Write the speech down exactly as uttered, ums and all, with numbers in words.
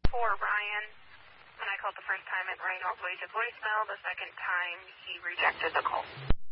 for Ryan. When I called the first time, it rang all the way to voicemail. The second time, he rejected the call.